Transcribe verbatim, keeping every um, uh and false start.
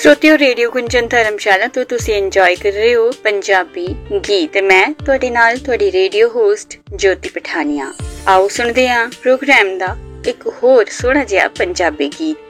श्रोतियों radio Gunjan धर्मशाला तो तुसी enjoy कर रहे हो पंजाबी गीत ते मैं तुहाडे नाल तुहाडी रेडियो होस्ट ज्योति पठानिया। आओ सुनदे हां प्रोग्राम दा एक होर सोहना जिहा पंजाबी गीत।